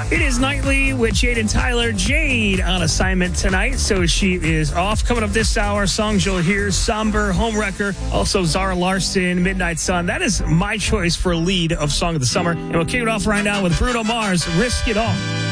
It is Nightly with Jade and Tyler. Jade on assignment tonight, so she is off. Coming up this hour, songs you'll hear: Somber, Homewrecker, also Zara Larsson, Midnight Sun. That is my choice for lead of Song of the Summer. And we'll kick it off right now with Bruno Mars, Risk It All.